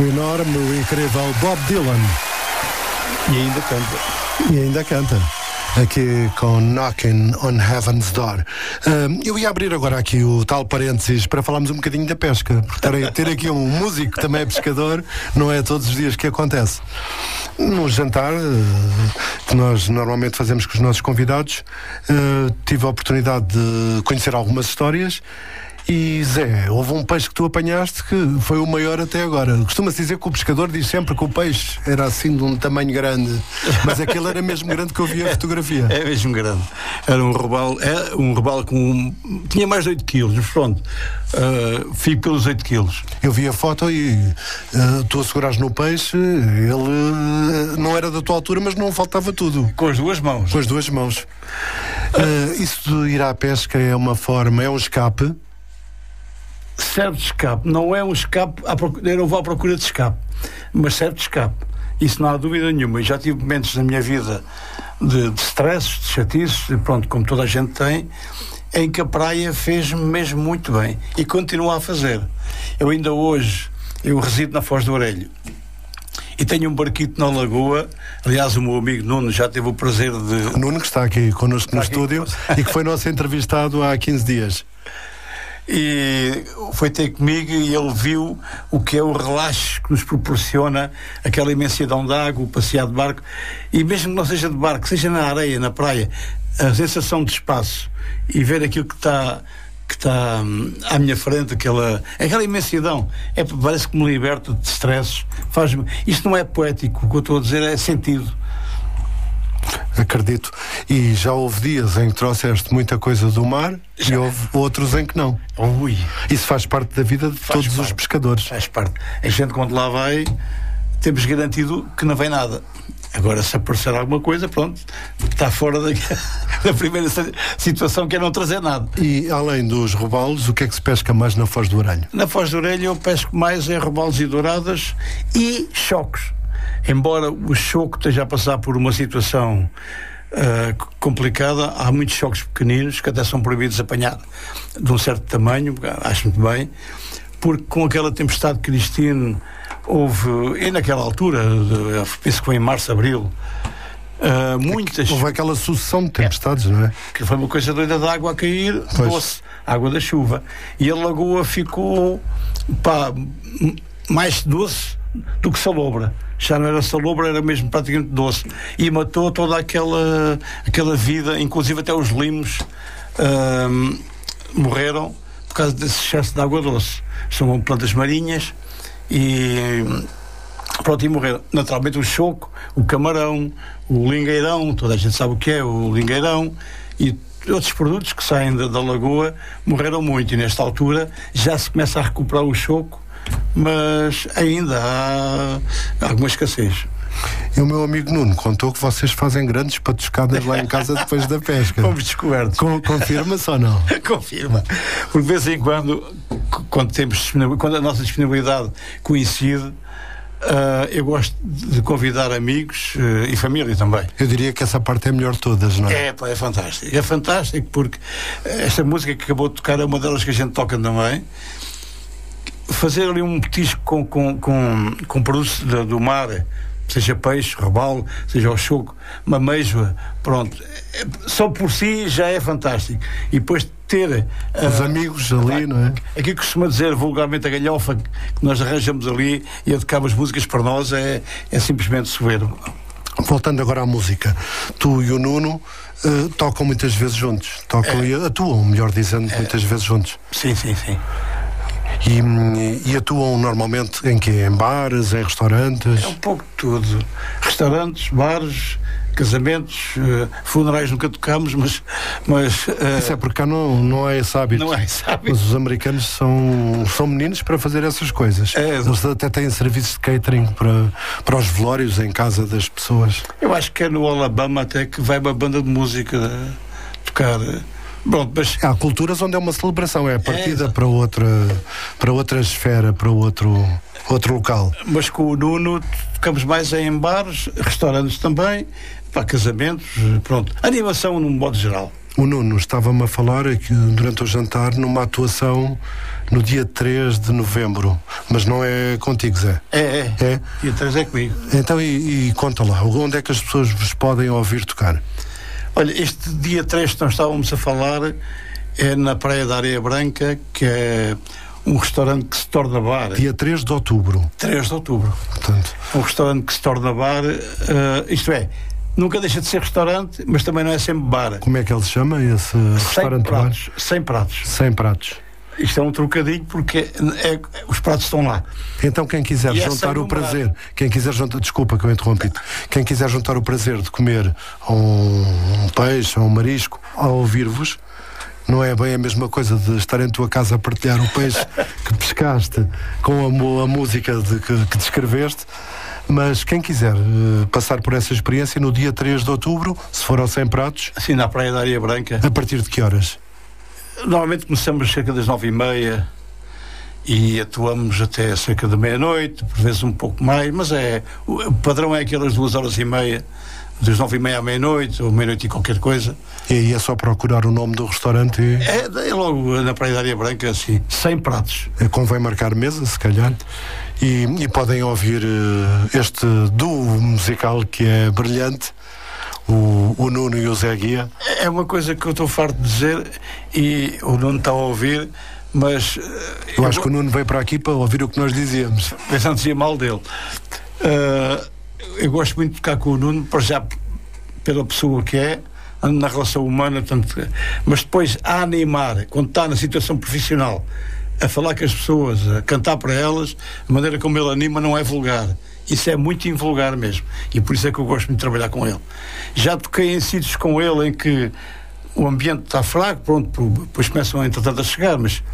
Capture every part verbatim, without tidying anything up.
O enorme, o incrível Bob Dylan. E ainda canta. E ainda canta. Aqui com Knocking on Heaven's Door. Uh, eu ia abrir agora aqui o tal parênteses para falarmos um bocadinho da pesca. Porque ter, ter aqui um músico que também é pescador não é todos os dias que acontece. No jantar, uh, que nós normalmente fazemos com os nossos convidados, uh, tive a oportunidade de conhecer algumas histórias. E Zé, houve um peixe que tu apanhaste que foi o maior até agora. Costuma-se dizer que o pescador diz sempre que o peixe era assim de um tamanho grande, mas aquele era mesmo grande que eu vi a fotografia. É, é mesmo grande. Era um robalo, é um robalo com... tinha mais de oito quilos, mas pronto, uh, fui pelos oito quilos. Eu vi a foto e uh, tu a segurares no peixe, ele uh, não era da tua altura, mas não faltava tudo. Com as duas mãos. Com as duas mãos. Uh, isso de ir à pesca é uma forma, é um escape. Serve de escape, não é um escape, eu não vou à procura de escape, mas serve de escape, isso não há dúvida nenhuma. Eu já tive momentos na minha vida de, de stress, de chatice, pronto, como toda a gente tem, em que a praia fez-me mesmo muito bem e continua a fazer. Eu ainda hoje, eu resido na Foz do Orelho e tenho um barquito na Lagoa. Aliás, o meu amigo Nuno já teve o prazer de... Nuno, que está aqui connosco no estúdio e que foi nosso entrevistado há quinze dias. E foi ter comigo e ele viu o que é o relaxo que nos proporciona aquela imensidão de água, o passear de barco, e mesmo que não seja de barco, seja na areia, na praia, a sensação de espaço e ver aquilo que está que está hum, à minha frente, aquela, aquela imensidão, é, parece que me liberta de stress, faz-me, isto não é poético, o que eu estou a dizer é sentido. Acredito. E já houve dias em que trouxeste muita coisa do mar já. E houve outros em que não. Ui. Isso faz parte da vida de faz todos parte. Os pescadores. Faz parte. A gente, quando lá vai, temos garantido que não vem nada. Agora, se aparecer alguma coisa, pronto, está fora da, da primeira situação, que é não trazer nada. E além dos robalos, o que é que se pesca mais na Foz do Orelho? Na Foz do Orelho eu pesco mais em robalos e douradas e chocos. Embora o choco esteja a passar por uma situação uh, complicada, há muitos chocos pequeninos que até são proibidos de apanhar de um certo tamanho, acho muito bem, porque com aquela tempestade de Cristine houve, e naquela altura, penso que foi em março, abril, uh, muitas... Houve aquela sucessão de tempestades, é, não é? Que foi uma coisa doida de água a cair, pois. Doce, água da chuva, e a lagoa ficou, pá, mais doce do que salobra. Já não era salobra, era mesmo praticamente doce, e matou toda aquela aquela vida, inclusive até os limos uh, morreram por causa desse excesso de água doce. São plantas marinhas e pronto, e morreram. Naturalmente o choco, o camarão, o lingueirão, toda a gente sabe o que é o lingueirão, e outros produtos que saem da, da lagoa morreram muito, e nesta altura já se começa a recuperar o choco, mas ainda há alguma escassez. E o meu amigo Nuno contou que vocês fazem grandes patuscadas lá em casa depois da pesca. Fomos descobertos. Com, confirma-se ou não? Confirma. Porque de vez em quando, quando, temos, quando a nossa disponibilidade coincide, uh, eu gosto de convidar amigos uh, e família também. Eu diria que essa parte é a melhor de todas, não é? É, pá, é fantástico. É fantástico porque esta música que acabou de tocar é uma delas que a gente toca também. Fazer ali um petisco com, com, com, com produtos do, do mar, seja peixe, robalo, seja o choco, uma ameijoa, pronto, só por si já é fantástico. E depois ter os uh, amigos ali, não é? Aqui costuma dizer vulgarmente a galhofa que nós arranjamos ali e a tocar as músicas para nós é, é simplesmente soberbo. Voltando agora à música, tu e o Nuno uh, tocam muitas vezes juntos, tocam é. e atuam, melhor dizendo, é. muitas vezes juntos. Sim, sim, sim. E, e atuam normalmente em quê? Em bares, em restaurantes? É um pouco de tudo. Restaurantes, bares, casamentos, uh, funerais nunca tocamos, mas... mas uh, isso é porque cá não, não há esse hábito. Não há esse hábito. Mas os americanos são, são meninos para fazer essas coisas. É, eles até têm serviços de catering para, para os velórios em casa das pessoas. Eu acho que é no Alabama até que vai uma banda de música tocar... Pronto, mas... Há culturas onde é uma celebração, é a partida é, para outra, para outra esfera, para outro, outro local. Mas com o Nuno tocamos mais em bares, restaurantes também, para casamentos, pronto. Animação num modo geral. O Nuno estava-me a falar aqui, durante o jantar, numa atuação no dia três de novembro, mas não é contigo, Zé? É, é. é? Dia três é comigo. Então, e, e conta lá, onde é que as pessoas vos podem ouvir tocar? Olha, este dia três que nós estávamos a falar é na Praia da Areia Branca, que é um restaurante que se torna bar. Dia três de outubro. três de outubro. Portanto. Um restaurante que se torna bar, uh, isto é, nunca deixa de ser restaurante, mas também não é sempre bar. Como é que ele se chama, esse restaurante bar? cem pratos. cem pratos. Isto é um trocadilho porque é, é, os pratos estão lá. Então quem quiser e juntar o prazer, quem quiser juntar, desculpa que eu interrompi, quem quiser juntar o prazer de comer um, um peixe ou um marisco ao ouvir-vos, não é bem a mesma coisa de estar em tua casa a partilhar o peixe que pescaste com a, a música de, que, que descreveste, mas quem quiser uh, passar por essa experiência no dia três de outubro, se for ao cem pratos, assim na Praia da Areia Branca. A partir de que horas? Normalmente começamos cerca das nove e meia e atuamos até cerca da meia-noite, por vezes um pouco mais, mas é, o padrão é aquelas duas horas e meia, das nove e meia à meia-noite, ou meia-noite e qualquer coisa. E aí é só procurar o nome do restaurante e... É, é logo na Praia da Areia Branca, assim, cem pratos. É, convém marcar mesa, se calhar, e, e podem ouvir uh, este duo musical que é brilhante, o, o Nuno e o Zé Guia. É uma coisa que eu estou farto de dizer e o Nuno está a ouvir, mas... Uh, eu, eu acho que o Nuno veio para aqui para ouvir o que nós dizíamos. Pensando dizia mal dele. Uh, eu gosto muito de tocar com o Nuno, para já pela pessoa que é, na relação humana, tanto, mas depois a animar, quando está na situação profissional, a falar com as pessoas, a cantar para elas, a maneira como ele anima não é vulgar. Isso é muito invulgar mesmo. E por isso é que eu gosto muito de trabalhar com ele. Já toquei em sítios com ele em que o ambiente está fraco, pronto, depois começam entretanto a chegar, mas...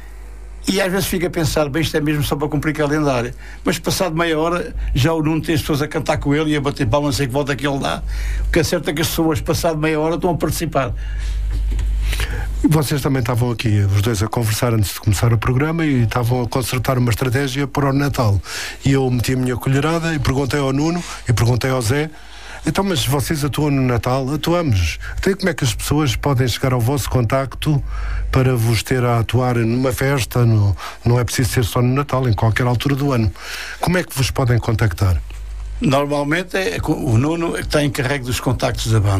E às vezes fica a pensar, bem, isto é mesmo só para cumprir calendário. Mas passado meia hora, já o Nuno tem as pessoas a cantar com ele e a bater palmas, sei que volta que ele dá. O que é certo é que as pessoas, passado meia hora, estão a participar. Vocês também estavam aqui, os dois, a conversar antes de começar o programa e estavam a concertar uma estratégia para o Natal. E eu meti a minha colherada e perguntei ao Nuno e perguntei ao Zé: então, mas vocês atuam no Natal? Atuamos. Então, como é que as pessoas podem chegar ao vosso contacto para vos ter a atuar numa festa? No, não é preciso ser só no Natal, em qualquer altura do ano. Como é que vos podem contactar? Normalmente é o Nuno que está encarregue dos contactos da banda.